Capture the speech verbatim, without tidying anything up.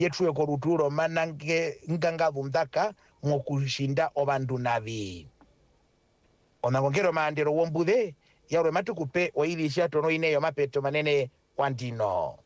yethuye koruturo manange ngangavu mdaka ngokushinda obandu nabi onangongero maandero wombudhe yawe matukupe wailisha tono ineyo mapeto manene wandino